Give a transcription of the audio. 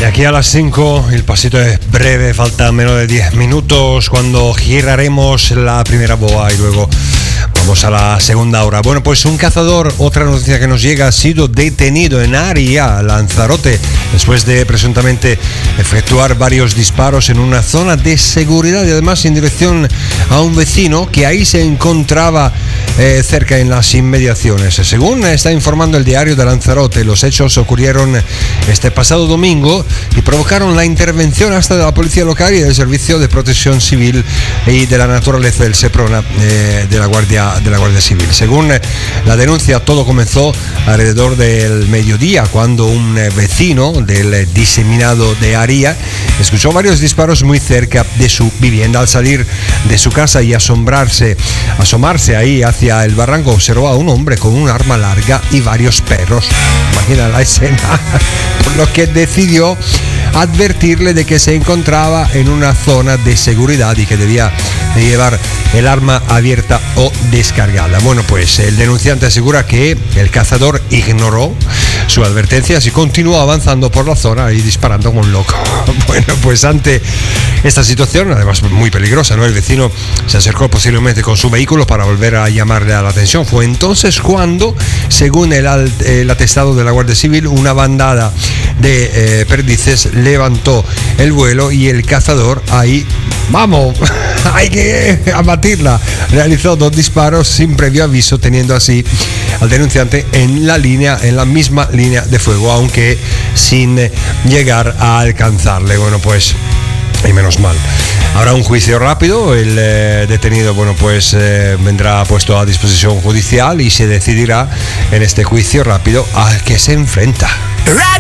De aquí a las 5 el pasito es breve, faltan menos de 10 minutos cuando giraremos la primera boa y luego vamos a la segunda hora. Bueno, pues un cazador, otra noticia que nos llega, ha sido detenido en Aria, Lanzarote, después de presuntamente efectuar varios disparos en una zona de seguridad y además en dirección a un vecino que ahí se encontraba cerca en las inmediaciones. Según está informando el diario de Lanzarote, los hechos ocurrieron este pasado domingo y provocaron la intervención hasta de la policía local y del Servicio de Protección Civil y de la Naturaleza del Seprona de la Guardia Civil. Según la denuncia, todo comenzó alrededor del mediodía cuando un vecino del diseminado de Aria escuchó varios disparos muy cerca de su vivienda. Al salir de su casa y asomarse ahí hacia el barranco, observó a un hombre con un arma larga y varios perros. Imagina la escena. Por lo que decidió advertirle de que se encontraba en una zona de seguridad y que debía de llevar el arma abierta o descargada. Bueno, pues el denunciante asegura que el cazador ignoró su advertencia y continuó avanzando por la zona y disparando como un loco. Bueno, pues ante esta situación, además muy peligrosa, ¿no? El vecino se acercó posiblemente con su vehículo para volver a llamarle a la atención. Fue entonces cuando, según el atestado de la Guardia Civil, una bandada de perdices levantó el vuelo y el cazador ahí, vamos, hay que abatirla, realizó 2 disparos sin previo aviso, teniendo así al denunciante en la misma línea de fuego, aunque sin llegar a alcanzarle. Bueno, pues y menos mal. Habrá un juicio rápido, el detenido, bueno, pues vendrá puesto a disposición judicial y se decidirá en este juicio rápido al que se enfrenta.